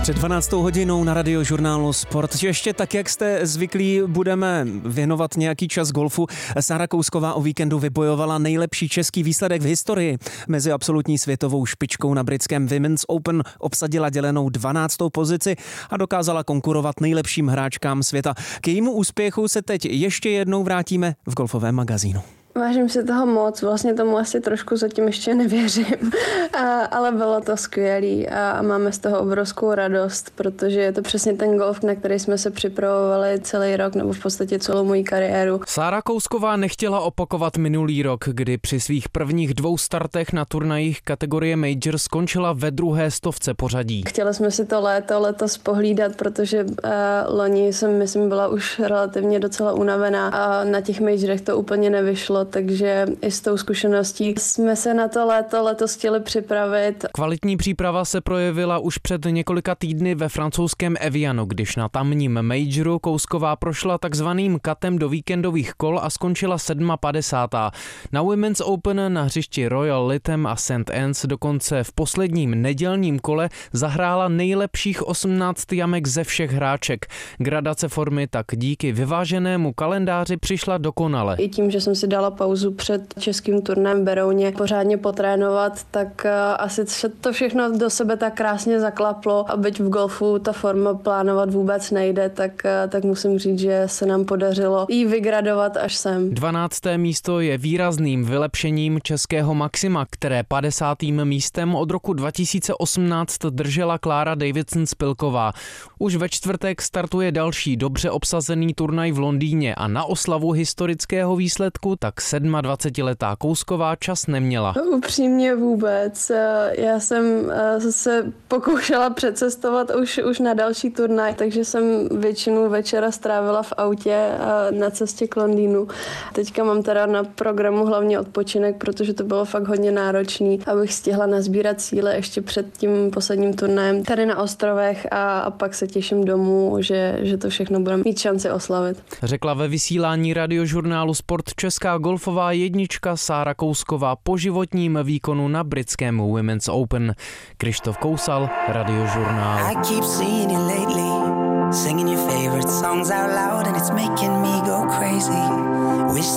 Před 12. hodinou na Radiožurnálu Sport. Ještě tak, jak jste zvyklí, budeme věnovat nějaký čas golfu. Sára Kousková o víkendu vybojovala nejlepší český výsledek v historii. Mezi absolutní světovou špičkou na britském Women's Open obsadila dělenou 12. pozici a dokázala konkurovat nejlepším hráčkám světa. K jejímu úspěchu se teď ještě jednou vrátíme v golfovém magazínu. Vážím si toho moc, vlastně tomu asi trošku zatím ještě nevěřím, ale bylo to skvělý a máme z toho obrovskou radost, protože je to přesně ten golf, na který jsme se připravovali celý rok nebo v podstatě celou moji kariéru. Sára Kousková nechtěla opakovat minulý rok, kdy při svých prvních 2 startech na turnajích kategorie Major skončila ve 2. stovce pořadí. Chtěli jsme si to letos pohlídat, protože loni jsem, myslím, byla už relativně docela unavená a na těch Majorech to úplně nevyšlo. Takže i s tou zkušeností jsme se na to letos chtěli připravit. Kvalitní příprava se projevila už před několika týdny ve francouzském Evianu, když na tamním majoru Kousková prošla takzvaným katem do víkendových kol a skončila 57. Na Women's Open na hřišti Royal Lytham a St. Anne's dokonce v posledním nedělním kole zahrála nejlepších 18 jamek ze všech hráček. Gradace formy tak díky vyváženému kalendáři přišla dokonale. I tím, že jsem si dala pauzu před českým turnajem v Berouně pořádně potrénovat, tak asi to všechno do sebe tak krásně zaklaplo a byť v golfu ta forma plánovat vůbec nejde, tak musím říct, že se nám podařilo jí vygradovat až sem. 12. místo je výrazným vylepšením českého maxima, které 50. místem od roku 2018 držela Klára Davidson-Spilková. Už ve čtvrtek startuje další dobře obsazený turnaj v Londýně a na oslavu historického výsledku tak 27letá Kousková čas neměla. Upřímně vůbec. Já jsem se pokoušela přecestovat už na další turnaj, takže jsem většinu večera strávila v autě na cestě k Londýnu. Teďka mám teda na programu hlavně odpočinek, protože to bylo fakt hodně náročný, abych stihla nazbírat síly ještě před tím posledním turnajem tady na ostrovech a pak se těším domů, že to všechno budeme mít šanci oslavit. Řekla ve vysílání Radiožurnálu Sport česká golfová jednička Sára Kousková po životním výkonu na britském Women's Open. Krištof Kousal, Radiožurnál. I keep seeing you lately, singing your favorite songs out loud and it's making me go crazy.